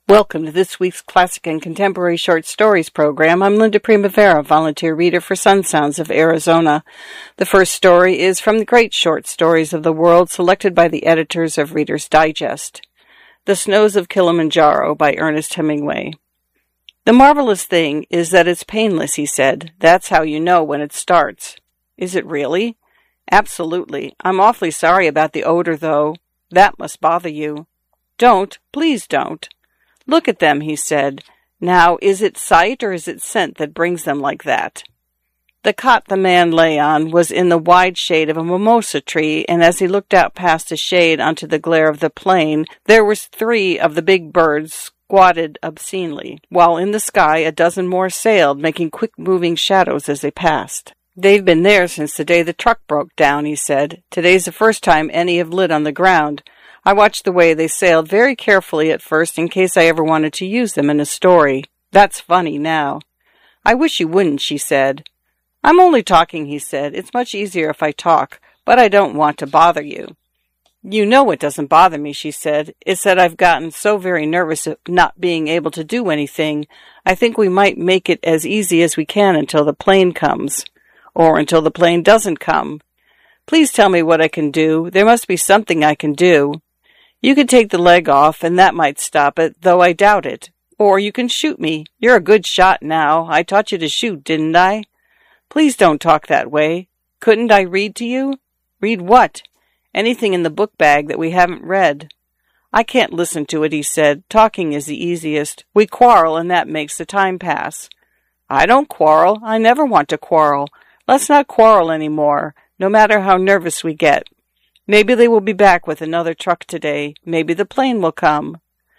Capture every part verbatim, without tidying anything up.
Welcome to this week's Classic and Contemporary Short Stories program. I'm Linda Primavera, volunteer reader for Sun Sounds of Arizona. The first story is from the great short stories of the world selected by the editors of Reader's Digest. The Snows of Kilimanjaro by Ernest Hemingway. The marvelous thing is that it's painless, he said. That's how you know when it starts. Is it really? Absolutely. I'm awfully sorry about the odor, though. That must bother you. Don't. Please don't. Look at them, he said. Now, is it sight or is it scent that brings them like that? The cot the man lay on was in the wide shade of a mimosa tree, and as he looked out past the shade onto the glare of the plain, there were three of the big birds squatted obscenely, while in the sky a dozen more sailed, making quick-moving shadows as they passed. They've been there since the day the truck broke down, he said. Today's the first time any have lit on the ground. I watched the way they sailed very carefully at first in case I ever wanted to use them in a story. That's funny now. I wish you wouldn't, she said. I'm only talking, he said. It's much easier if I talk, but I don't want to bother you. You know it doesn't bother me, she said. It's that I've gotten so very nervous at not being able to do anything. I think we might make it as easy as we can until the plane comes. Or until the plane doesn't come. Please tell me what I can do. There must be something I can do. You could take the leg off, and that might stop it, though I doubt it. Or you can shoot me. You're a good shot now. I taught you to shoot, didn't I? Please don't talk that way. Couldn't I read to you? Read what? Anything in the book bag that we haven't read. I can't listen to it, he said. Talking is the easiest. We quarrel, and that makes the time pass. I don't quarrel. I never want to quarrel. Let's not quarrel any more, no matter how nervous we get. Maybe they will be back with another truck today. Maybe the plane will come.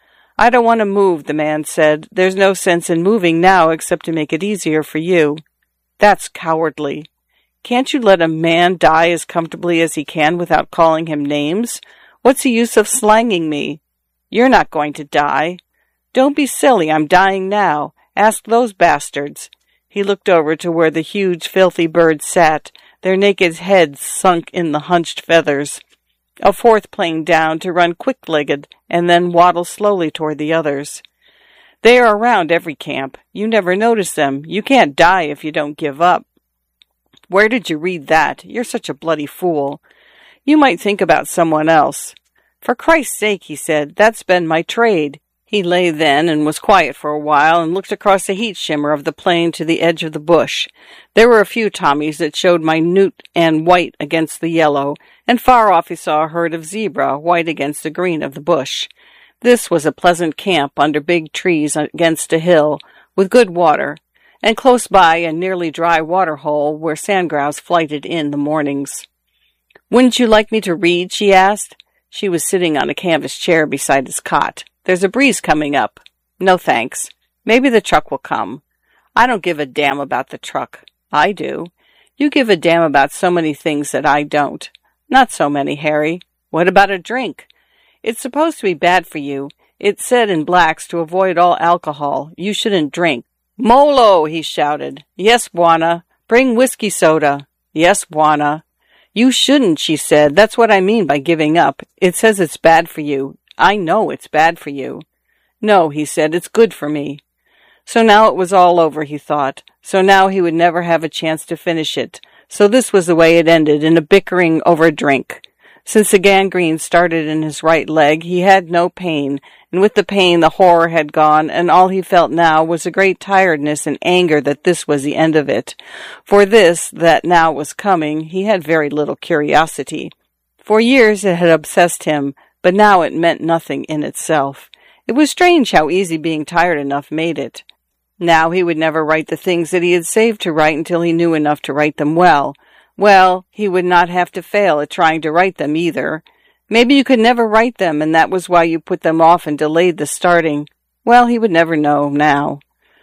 I don't want to move, the man said. There's no sense in moving now except to make it easier for you. That's cowardly. Can't you let a man die as comfortably as he can without calling him names? What's the use of slanging me? You're not going to die. Don't be silly. I'm dying now. Ask those bastards. He looked over to where the huge, filthy birds sat, their naked heads sunk in the hunched feathers. A fourth plane down to run quick-legged and then waddle slowly toward the others. They are around every camp. You never notice them. You can't die if you don't give up. Where did you read that? You're such a bloody fool. You might think about someone else. For Christ's sake, he said, that's been my trade. He lay then and was quiet for a while and looked across the heat shimmer of the plain to the edge of the bush. There were a few Tommies that showed minute and white against the yellow, and far off he saw a herd of zebra, white against the green of the bush. This was a pleasant camp under big trees against a hill, with good water, and close by a nearly dry water hole where sandgrouse flighted in the mornings. Wouldn't you like me to read? She asked. She was sitting on a canvas chair beside his cot. There's a breeze coming up. No thanks. Maybe the truck will come. I don't give a damn about the truck. I do. You give a damn about so many things that I don't. Not so many, Harry. What about a drink? It's supposed to be bad for you. It's said in blacks to avoid all alcohol. You shouldn't drink. Molo, he shouted. Yes, Bwana. Bring whiskey soda. Yes, Bwana. You shouldn't, she said. That's what I mean by giving up. It says it's bad for you. I know it's bad for you. No, he said, it's good for me. So now it was all over, he thought. So now he would never have a chance to finish it. So this was the way it ended, in a bickering over a drink. Since the gangrene started in his right leg, he had no pain, and with the pain the horror had gone, and all he felt now was a great tiredness and anger that this was the end of it. For this, that now was coming, he had very little curiosity. For years it had obsessed him, but now it meant nothing in itself. It was strange how easy being tired enough made it. Now he would never write the things that he had saved to write until he knew enough to write them well. Well, he would not have to fail at trying to write them either. Maybe you could never write them, and that was why you put them off and delayed the starting. Well, he would never know now.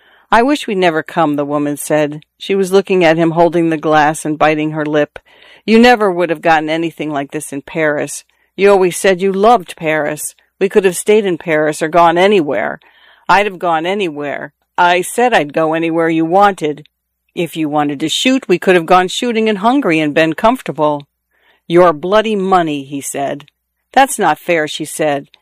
I wish we'd never come, the woman said. She was looking at him holding the glass and biting her lip. You never would have gotten anything like this in Paris. You always said you loved Paris. We could have stayed in Paris or gone anywhere. I'd have gone anywhere. I said I'd go anywhere you wanted. If you wanted to shoot, we could have gone shooting in Hungary and been comfortable. Your bloody money, he said. That's not fair, she said.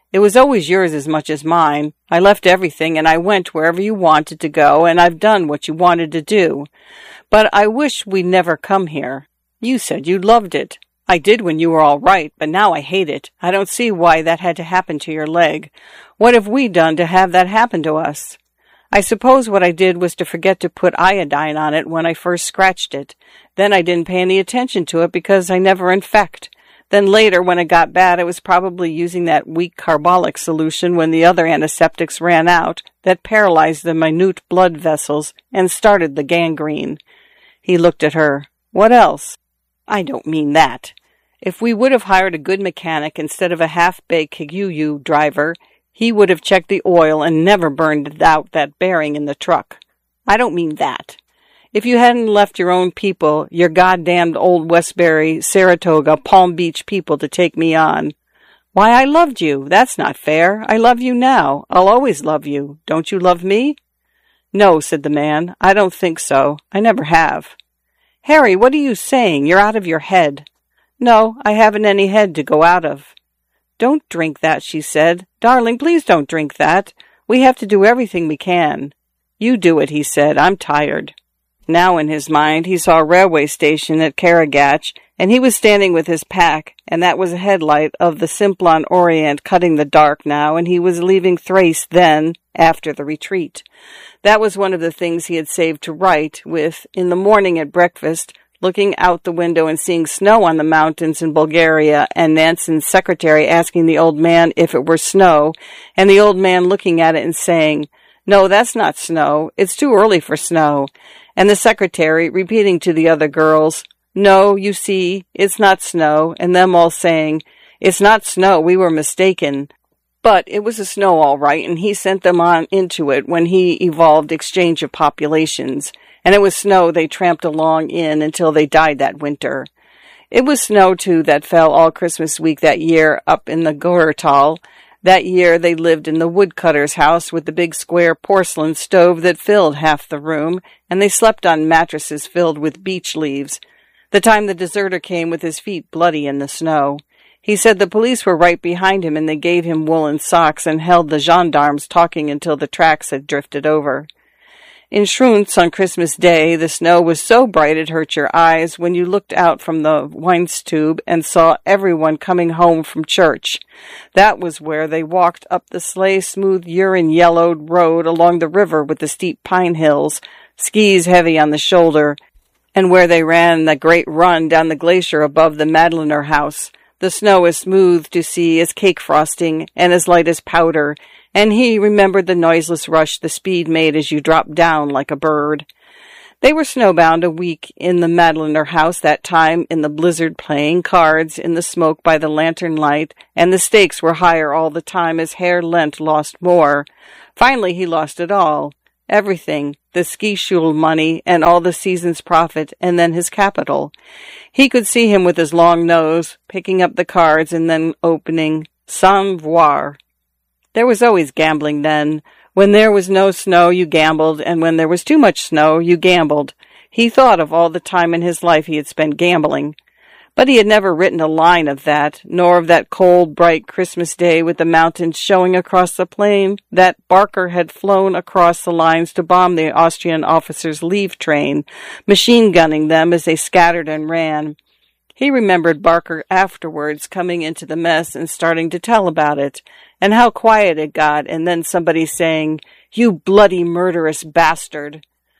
It was always yours as much as mine. I left everything and I went wherever you wanted to go, and I've done what you wanted to do. But I wish we'd never come here. You said you loved it. I did when you were all right, but now I hate it. I don't see why that had to happen to your leg. What have we done to have that happen to us? I suppose what I did was to forget to put iodine on it when I first scratched it. Then I didn't pay any attention to it because I never infect. Then later, when it got bad, I was probably using that weak carbolic solution when the other antiseptics ran out that paralyzed the minute blood vessels and started the gangrene. He looked at her. What else? I don't mean that. If we would have hired a good mechanic instead of a half-baked Kiguyu driver, he would have checked the oil and never burned out that bearing in the truck. I don't mean that. If you hadn't left your own people, your goddamned old Westbury, Saratoga, Palm Beach people to take me on. Why, I loved you. That's not fair. I love you now. I'll always love you. Don't you love me? No, said the man. I don't think so. I never have. Harry, what are you saying? You're out of your head. No, I haven't any head to go out of. Don't drink that, she said. Darling, please don't drink that. We have to do everything we can. You do it, he said. I'm tired. Now in his mind he saw a railway station at Karagach, and he was standing with his pack, and that was a headlight of the Simplon Orient cutting the dark now, and he was leaving Thrace then, after the retreat. That was one of the things he had saved to write, with, in the morning at breakfast, looking out the window and seeing snow on the mountains in Bulgaria, and Nansen's secretary asking the old man if it were snow, and the old man looking at it and saying, No, that's not snow. It's too early for snow. And the secretary repeating to the other girls, No, you see, it's not snow, and them all saying, It's not snow, we were mistaken. But it was a snow all right, and he sent them on into it when he evolved exchange of populations, and it was snow they tramped along in until they died that winter. It was snow, too, that fell all Christmas week that year up in the Goertal. That year they lived in the woodcutter's house with the big square porcelain stove that filled half the room, and they slept on mattresses filled with beech leaves. The time the deserter came with his feet bloody in the snow. He said the police were right behind him, and they gave him woolen socks and held the gendarmes talking until the tracks had drifted over. In Schruntz on Christmas Day, the snow was so bright it hurt your eyes when you looked out from the Weinstube and saw everyone coming home from church. That was where they walked up the sleigh-smooth, urine-yellowed road along the river with the steep pine hills, skis heavy on the shoulder, and where they ran the great run down the glacier above the Madlener house. The snow as smooth to see as cake frosting and as light as powder, and he remembered the noiseless rush the speed made as you dropped down like a bird. They were snowbound a week in the Madlener house that time in the blizzard, playing cards in the smoke by the lantern light, and the stakes were higher all the time as Herr Lent lost more. Finally he lost it all. Everything, the ski schule money and all the season's profit, and then his capital. He could see him with his long nose, picking up the cards and then opening, sans voir. There was always gambling then. When there was no snow, you gambled, and when there was too much snow, you gambled. He thought of all the time in his life he had spent gambling. But he had never written a line of that, nor of that cold, bright Christmas day with the mountains showing across the plain that Barker had flown across the lines to bomb the Austrian officers' leave train, machine-gunning them as they scattered and ran. He remembered Barker afterwards coming into the mess and starting to tell about it, and how quiet it got, and then somebody saying, "You bloody murderous bastard."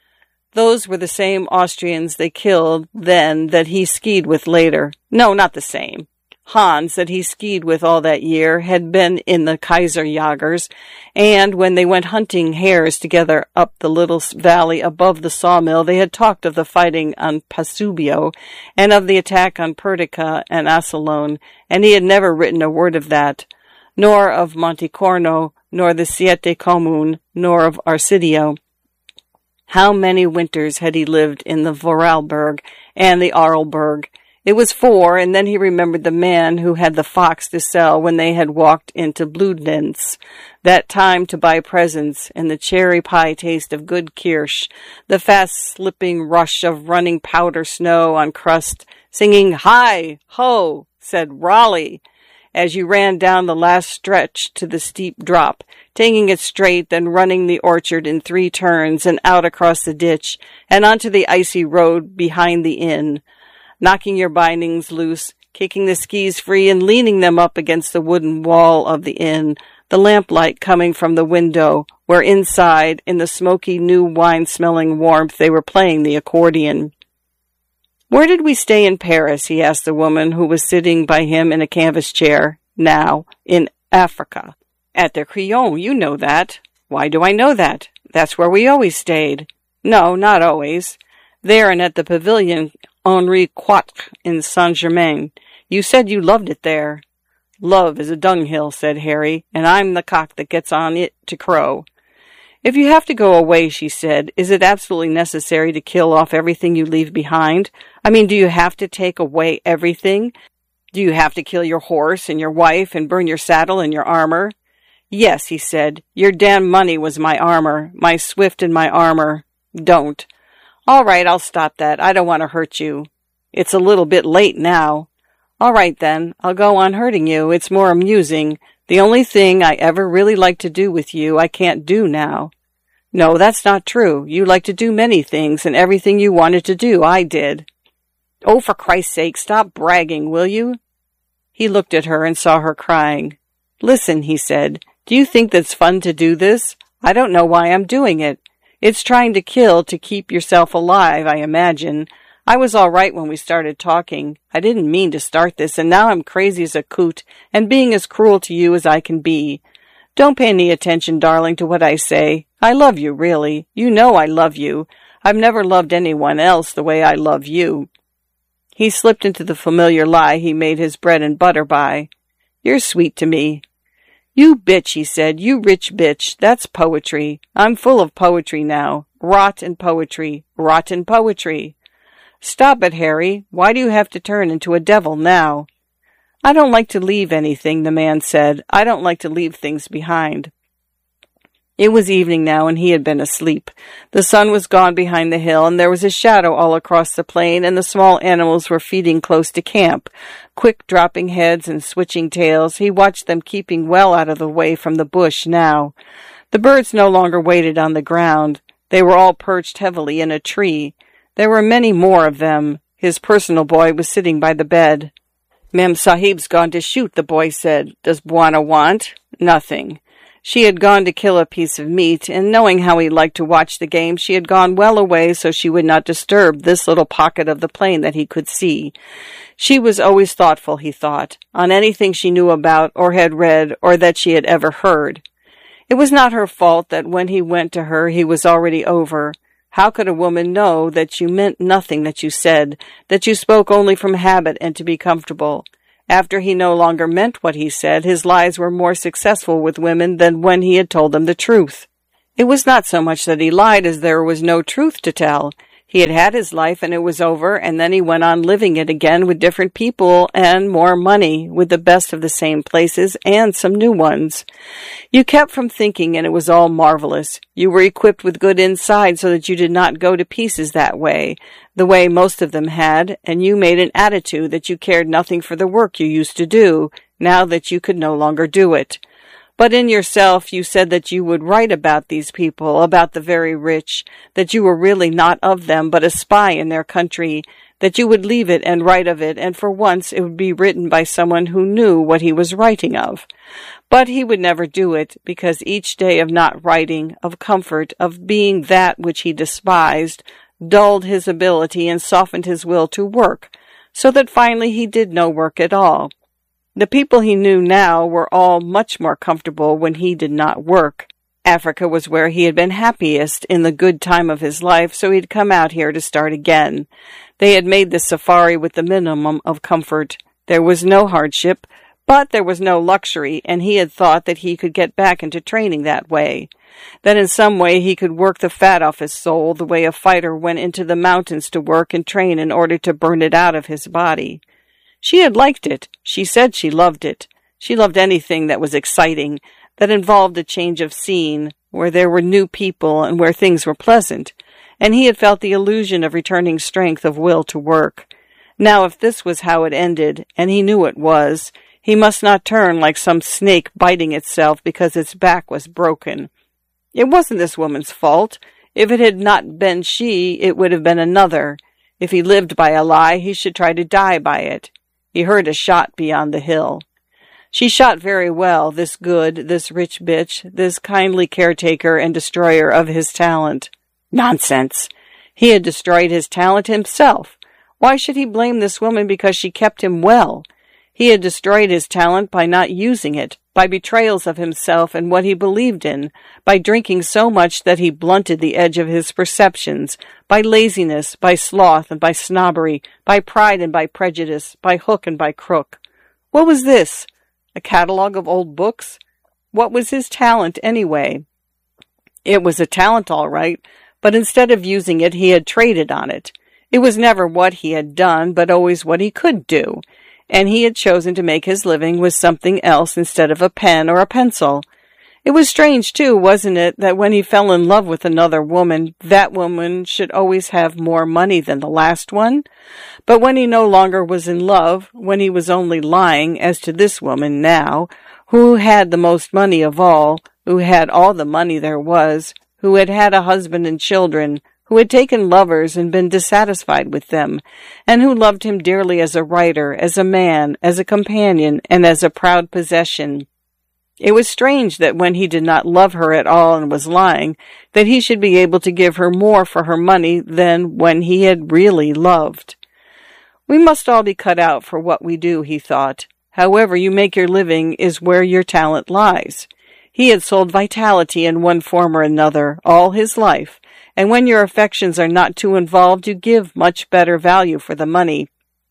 Those were the same Austrians they killed then that he skied with later. No, not the same. Hans, that he skied with all that year, had been in the Kaiserjägers, and when they went hunting hares together up the little valley above the sawmill, they had talked of the fighting on Pasubio, and of the attack on Perdica and Assalone, and he had never written a word of that, nor of Montecorno, nor the Siete Comune, nor of Arsidio. How many winters had he lived in the Vorarlberg and the Arlberg? It was four, and then he remembered the man who had the fox to sell when they had walked into Bludenz, that time to buy presents, and the cherry pie taste of good kirsch, the fast-slipping rush of running powder snow on crust, singing, "Hi! Ho!" said Raleigh, as you ran down the last stretch to the steep drop, taking it straight, then running the orchard in three turns and out across the ditch and onto the icy road behind the inn, knocking your bindings loose, kicking the skis free and leaning them up against the wooden wall of the inn, the lamplight coming from the window, where inside, in the smoky new wine-smelling warmth, they were playing the accordion. "Where did we stay in Paris?" he asked the woman who was sitting by him in a canvas chair. "Now, in Africa." "At the Crillon, you know that." "Why do I know that?" "That's where we always stayed." "No, not always." "There and at the pavilion Henri Quatre in Saint-Germain. You said you loved it there." "Love is a dunghill," said Harry, "and I'm the cock that gets on it to crow." "If you have to go away," she said, "is it absolutely necessary to kill off everything you leave behind? I mean, do you have to take away everything? Do you have to kill your horse and your wife and burn your saddle and your armor?" "Yes," he said, "your damn money was my armor, my swift and my armor." "Don't." "All right, I'll stop that. I don't want to hurt you." "It's a little bit late now." "All right, then. I'll go on hurting you. It's more amusing. The only thing I ever really liked to do with you, I can't do now." "No, that's not true. You like to do many things, and everything you wanted to do, I did." "Oh, for Christ's sake, stop bragging, will you?" He looked at her and saw her crying. "Listen," he said, "do you think that's fun to do this? I don't know why I'm doing it. It's trying to kill to keep yourself alive, I imagine. I was all right when we started talking. I didn't mean to start this, and now I'm crazy as a coot and being as cruel to you as I can be. Don't pay any attention, darling, to what I say. I love you, really. You know I love you. I've never loved anyone else the way I love you." He slipped into the familiar lie he made his bread and butter by. "You're sweet to me." "You bitch," he said. "You rich bitch. That's poetry. I'm full of poetry now. Rot and poetry. Rotten poetry." "Stop it, Harry. Why do you have to turn into a devil now?" "I don't like to leave anything," the man said. "I don't like to leave things behind." It was evening now, and he had been asleep. The sun was gone behind the hill, and there was a shadow all across the plain, and the small animals were feeding close to camp. Quick dropping heads and switching tails, he watched them keeping well out of the way from the bush now. The birds no longer waited on the ground. They were all perched heavily in a tree. There were many more of them. His personal boy was sitting by the bed. "Mem Sahib's gone to shoot," the boy said. "Does Bwana want?" "Nothing." She had gone to kill a piece of meat, and knowing how he liked to watch the game, she had gone well away so she would not disturb this little pocket of the plain that he could see. She was always thoughtful, he thought, on anything she knew about or had read or that she had ever heard. It was not her fault that when he went to her he was already over. How could a woman know that you meant nothing that you said, that you spoke only from habit and to be comfortable? After he no longer meant what he said, his lies were more successful with women than when he had told them the truth. It was not so much that he lied as there was no truth to tell. He had had his life and it was over, and then he went on living it again with different people and more money, with the best of the same places and some new ones. You kept from thinking, and it was all marvelous. You were equipped with good inside so that you did not go to pieces that way, the way most of them had, and you made an attitude that you cared nothing for the work you used to do, now that you could no longer do it. But in yourself you said that you would write about these people, about the very rich, that you were really not of them, but a spy in their country, that you would leave it and write of it, and for once it would be written by someone who knew what he was writing of. But he would never do it, because each day of not writing, of comfort, of being that which he despised, dulled his ability and softened his will to work, so that finally he did no work at all. The people he knew now were all much more comfortable when he did not work. Africa was where he had been happiest in the good time of his life, so he'd come out here to start again. They had made the safari with the minimum of comfort. There was no hardship, but there was no luxury, and he had thought that he could get back into training that way. That in some way he could work the fat off his soul the way a fighter went into the mountains to work and train in order to burn it out of his body. She had liked it. She said she loved it. She loved anything that was exciting, that involved a change of scene, where there were new people and where things were pleasant, and he had felt the illusion of returning strength of will to work. Now, if this was how it ended, and he knew it was, He must not turn like some snake biting itself because its back was broken. It wasn't this woman's fault. If it had not been she, it would have been another. If he lived by a lie, he should try to die by it. He heard a shot beyond the hill. She shot very well, this good, this rich bitch, this kindly caretaker and destroyer of his talent. Nonsense! He had destroyed his talent himself. Why should he blame this woman because she kept him well? He had destroyed his talent by not using it, by betrayals of himself and what he believed in, by drinking so much that he blunted the edge of his perceptions, by laziness, by sloth and by snobbery, by pride and by prejudice, by hook and by crook. What was this? A catalogue of old books? What was his talent, anyway? It was a talent, all right, but instead of using it, he had traded on it. It was never what he had done, but always what he could do, and he had chosen to make his living with something else instead of a pen or a pencil. It was strange, too, wasn't it, that when he fell in love with another woman, that woman should always have more money than the last one? But when he no longer was in love, when he was only lying as to this woman now, who had the most money of all, who had all the money there was, who had had a husband and children, who had taken lovers and been dissatisfied with them, and who loved him dearly as a writer, as a man, as a companion, and as a proud possession. It was strange that when he did not love her at all and was lying, that he should be able to give her more for her money than when he had really loved. We must all be cut out for what we do, he thought. However you make your living is where your talent lies. He had sold vitality in one form or another all his life, and when your affections are not too involved, you give much better value for the money.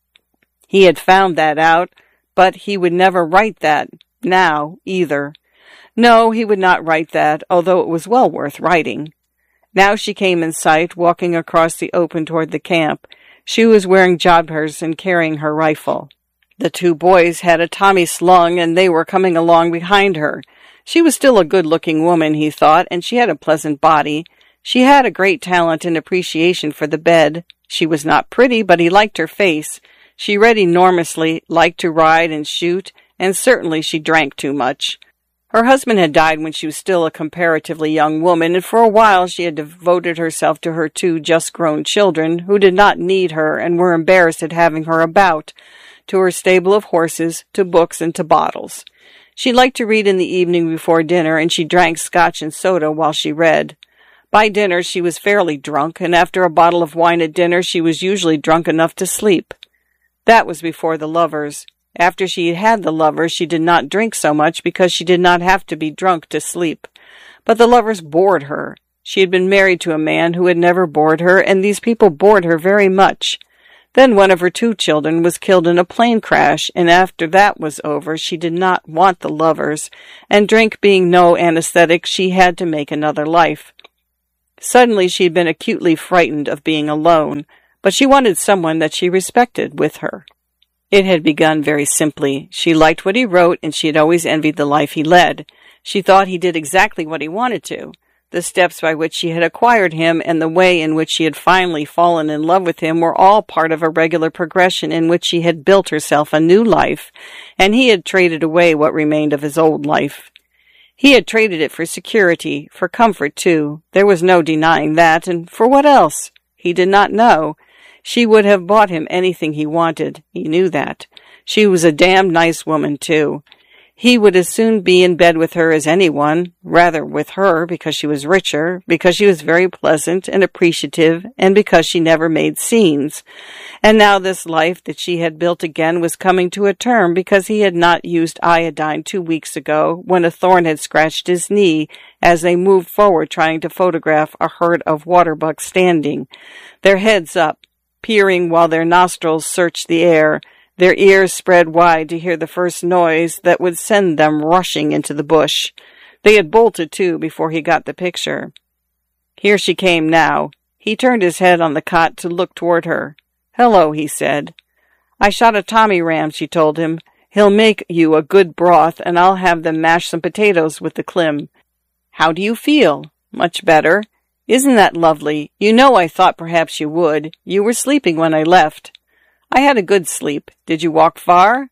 He had found that out, but he would never write that now, either. No, he would not write that, although it was well worth writing. Now she came in sight, walking across the open toward the camp. She was wearing jodhpurs and carrying her rifle. The two boys had a Tommy slung, and they were coming along behind her. She was still a good-looking woman, he thought, and she had a pleasant body. She had a great talent and appreciation for the bed. She was not pretty, but he liked her face. She read enormously, liked to ride and shoot, and certainly she drank too much. Her husband had died when she was still a comparatively young woman, and for a while she had devoted herself to her two just-grown children, who did not need her and were embarrassed at having her about, to her stable of horses, to books, and to bottles. She liked to read in the evening before dinner, and she drank scotch and soda while she read. By dinner she was fairly drunk, and after a bottle of wine at dinner she was usually drunk enough to sleep. That was before the lovers. After she had had the lovers, she did not drink so much because she did not have to be drunk to sleep. But the lovers bored her. She had been married to a man who had never bored her, and these people bored her very much. Then one of her two children was killed in a plane crash, and after that was over, she did not want the lovers, and drink being no anesthetic, she had to make another life. Suddenly she had been acutely frightened of being alone, but she wanted someone that she respected with her. It had begun very simply. She liked what he wrote, and she had always envied the life he led. She thought he did exactly what he wanted to. The steps by which she had acquired him and the way in which she had finally fallen in love with him were all part of a regular progression in which she had built herself a new life, and he had traded away what remained of his old life. He had traded it for security, for comfort, too. There was no denying that, and for what else? He did not know. She would have bought him anything he wanted. He knew that. She was a damned nice woman, too. He would as soon be in bed with her as anyone, rather with her, because she was richer, because she was very pleasant and appreciative, and because she never made scenes. And now this life that she had built again was coming to a term because he had not used iodine two weeks ago when a thorn had scratched his knee as they moved forward trying to photograph a herd of waterbucks standing, their heads up, peering while their nostrils searched the air, their ears spread wide to hear the first noise that would send them rushing into the bush. They had bolted, too, before he got the picture. Here she came now. He turned his head on the cot to look toward her. "Hello," he said. "I shot a Tommy ram," she told him. "He'll make you a good broth, and I'll have them mash some potatoes with the clim. How do you feel?" "Much better." "Isn't that lovely? You know I thought perhaps you would. You were sleeping when I left." "I had a good sleep. Did you walk far?"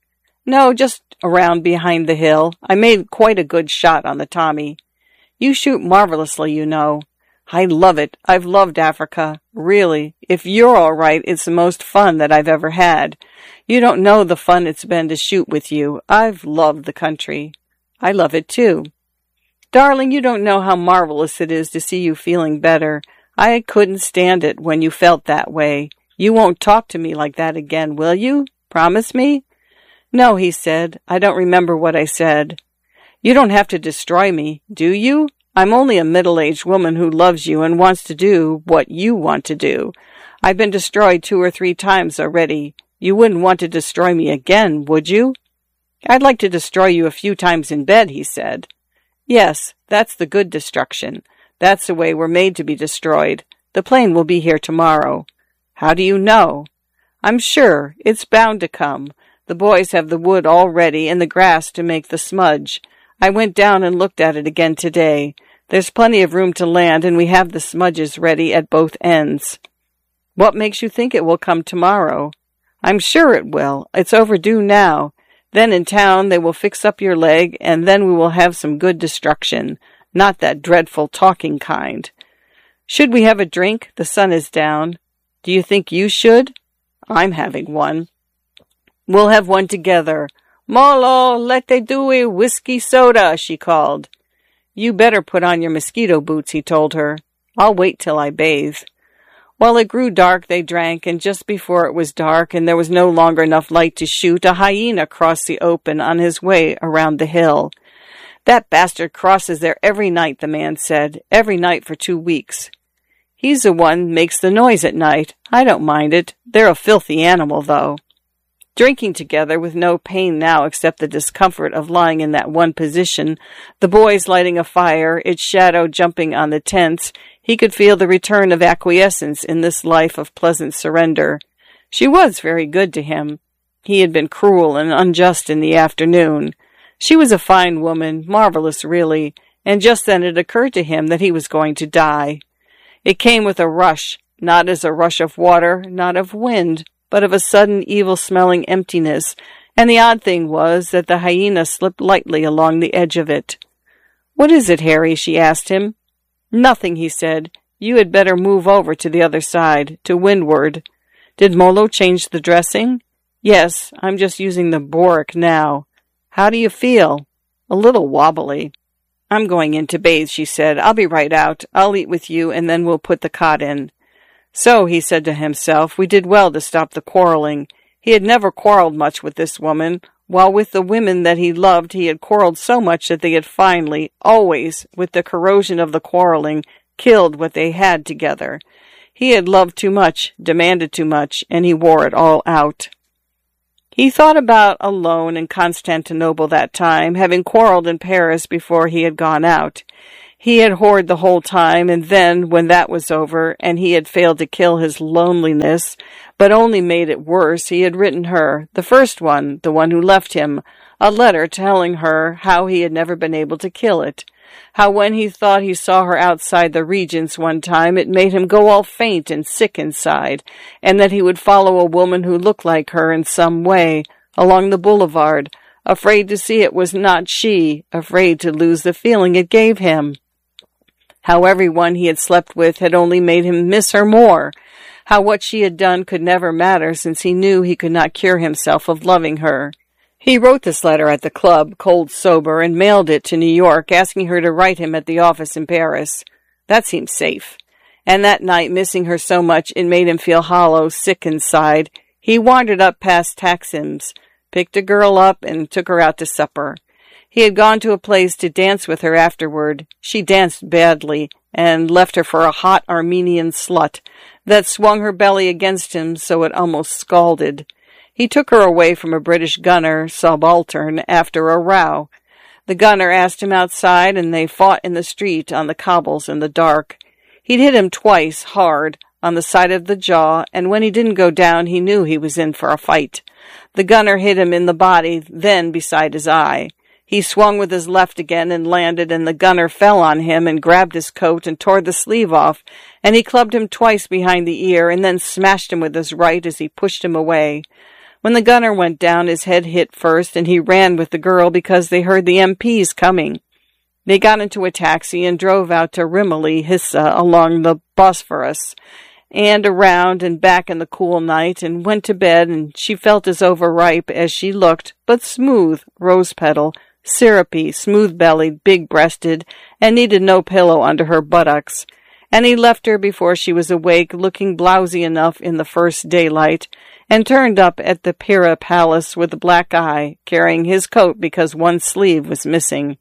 No, just around behind the hill. I made quite a good shot on the Tommy. You shoot marvelously, you know. I love it. I've loved Africa. Really. If you're all right, it's the most fun that I've ever had. You don't know the fun it's been to shoot with you. I've loved the country. I love it too. Darling, you don't know how marvelous it is to see you feeling better. I couldn't stand it when you felt that way. You won't talk to me like that again, will you? Promise me? No, he said. I don't remember what I said. You don't have to destroy me, do you? I'm only a middle-aged woman who loves you and wants to do what you want to do. I've been destroyed two or three times already. You wouldn't want to destroy me again, would you? I'd like to destroy you a few times in bed, he said. Yes, that's the good destruction. That's the way we're made to be destroyed. The plane will be here tomorrow. How do you know? I'm sure. It's bound to come. The boys have the wood all ready and the grass to make the smudge. I went down and looked at it again today. There's plenty of room to land, and we have the smudges ready at both ends. What makes you think it will come tomorrow? I'm sure it will. It's overdue now. Then in town they will fix up your leg, and then we will have some good destruction. Not that dreadful talking kind. Should we have a drink? The sun is down. Do you think you should? I'm having one. We'll have one together. Molo, let te do a whiskey soda, she called. You better put on your mosquito boots, he told her. I'll wait till I bathe. While it grew dark, they drank, and just before it was dark and there was no longer enough light to shoot, a hyena crossed the open on his way around the hill. That bastard crosses there every night, the man said, every night for two weeks. He's the one makes the noise at night. I don't mind it. They're a filthy animal, though. Drinking together, with no pain now except the discomfort of lying in that one position, the boys lighting a fire, its shadow jumping on the tents, he could feel the return of acquiescence in this life of pleasant surrender. She was very good to him. He had been cruel and unjust in the afternoon. She was a fine woman, marvelous really, and just then it occurred to him that he was going to die. It came with a rush, not as a rush of water, not of wind, but of a sudden evil-smelling emptiness, and the odd thing was that the hyena slipped lightly along the edge of it. What is it, Harry? She asked him. Nothing, he said. You had better move over to the other side, to windward. Did Molo change the dressing? Yes, I'm just using the boric now. How do you feel? A little wobbly. I'm going in to bathe, she said. I'll be right out. I'll eat with you, and then we'll put the cot in. So, he said to himself, we did well to stop the quarreling. He had never quarreled much with this woman, while with the women that he loved he had quarreled so much that they had finally, always, with the corrosion of the quarreling, killed what they had together. He had loved too much, demanded too much, and he wore it all out. He thought about alone in Constantinople that time, having quarreled in Paris before he had gone out. He had whored the whole time, and then, when that was over, and he had failed to kill his loneliness, but only made it worse, he had written her, the first one, the one who left him, a letter telling her how he had never been able to kill it. How when he thought he saw her outside the Regents one time, it made him go all faint and sick inside, and that he would follow a woman who looked like her in some way, along the boulevard, afraid to see it was not she, afraid to lose the feeling it gave him. How everyone he had slept with had only made him miss her more. How what she had done could never matter, since he knew he could not cure himself of loving her. He wrote this letter at the club, cold sober, and mailed it to New York, asking her to write him at the office in Paris. That seemed safe. And that night, missing her so much, it made him feel hollow, sick inside. He wandered up past Taksim's, picked a girl up, and took her out to supper. He had gone to a place to dance with her afterward. She danced badly, and left her for a hot Armenian slut that swung her belly against him so it almost scalded. He took her away from a British gunner, subaltern, after a row. The gunner asked him outside, and they fought in the street on the cobbles in the dark. He'd hit him twice, hard, on the side of the jaw, and when he didn't go down, he knew he was in for a fight. The gunner hit him in the body, then beside his eye. He swung with his left again and landed, and the gunner fell on him and grabbed his coat and tore the sleeve off, and he clubbed him twice behind the ear and then smashed him with his right as he pushed him away. When the gunner went down, his head hit first, and he ran with the girl because they heard the M Ps coming. They got into a taxi and drove out to Rimini, Hissa, along the Bosphorus, and around and back in the cool night, and went to bed, and she felt as overripe as she looked, but smooth, rose-petal, syrupy, smooth-bellied, big-breasted, and needed no pillow under her buttocks. And he left her before she was awake, looking blousy enough in the first daylight, and turned up at the Pira Palace with a black eye, carrying his coat because one sleeve was missing.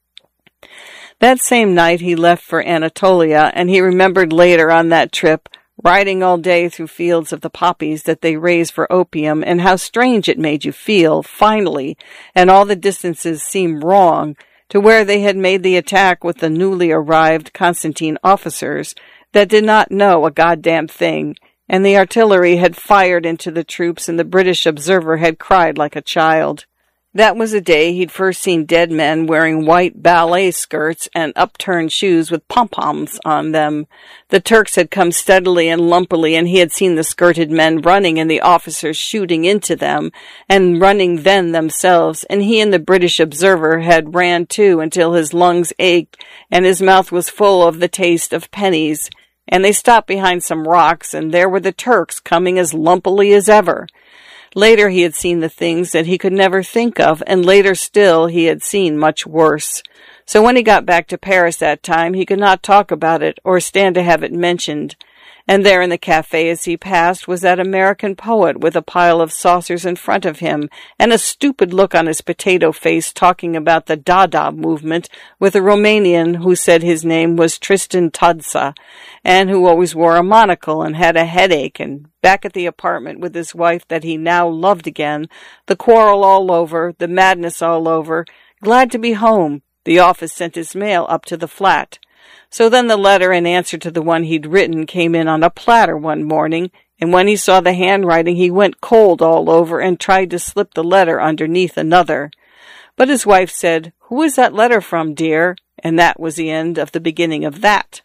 That same night he left for Anatolia, and he remembered later on that trip, riding all day through fields of the poppies that they raise for opium, and how strange it made you feel, finally, and all the distances seemed wrong, to where they had made the attack with the newly arrived Constantine officers that did not know a goddamn thing, and the artillery had fired into the troops, and the British observer had cried like a child. That was a day he'd first seen dead men wearing white ballet skirts and upturned shoes with pom-poms on them. The Turks had come steadily and lumpily, and he had seen the skirted men running and the officers shooting into them, and running then themselves, and he and the British observer had ran too until his lungs ached and his mouth was full of the taste of pennies. And they stopped behind some rocks, and there were the Turks coming as lumpily as ever. Later he had seen the things that he could never think of, and later still he had seen much worse. So when he got back to Paris that time, he could not talk about it or stand to have it mentioned. And there in the cafe as he passed was that American poet with a pile of saucers in front of him, and a stupid look on his potato face talking about the Dada movement with a Romanian who said his name was Tristan Tudsa, and who always wore a monocle and had a headache, and back at the apartment with his wife that he now loved again, the quarrel all over, the madness all over, glad to be home. The office sent his mail up to the flat. So then the letter in answer to the one he'd written came in on a platter one morning, and when he saw the handwriting he went cold all over and tried to slip the letter underneath another. But his wife said, "Who is that letter from, dear?" And that was the end of the beginning of that.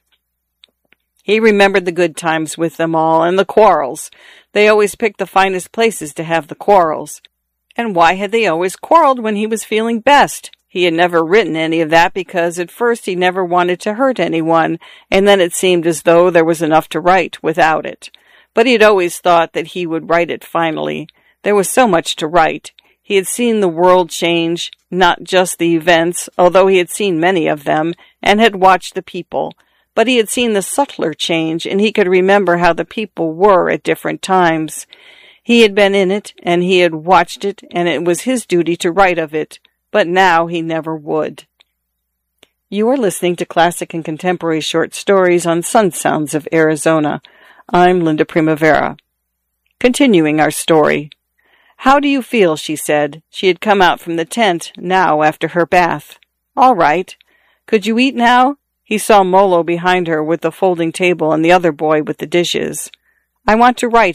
He remembered the good times with them all, and the quarrels. They always picked the finest places to have the quarrels. And why had they always quarreled when he was feeling best? He had never written any of that because at first he never wanted to hurt anyone, and then it seemed as though there was enough to write without it. But he had always thought that he would write it finally. There was so much to write. He had seen the world change, not just the events, although he had seen many of them, and had watched the people. But he had seen the subtler change, and he could remember how the people were at different times. He had been in it, and he had watched it, and it was his duty to write of it. But now he never would. You are listening to classic and contemporary short stories on Sun Sounds of Arizona. I'm Linda Primavera. Continuing our story. "How do you feel?" she said. She had come out from the tent now after her bath. "All right. Could you eat now?" He saw Molo behind her with the folding table and the other boy with the dishes. "I want to write,"